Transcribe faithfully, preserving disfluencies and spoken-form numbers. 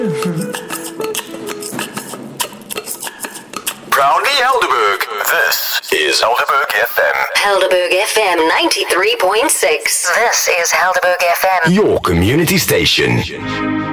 Proudly Helderberg. This is Helderberg F M. Helderberg F M ninety-three point six. This is Helderberg F M. Your community station.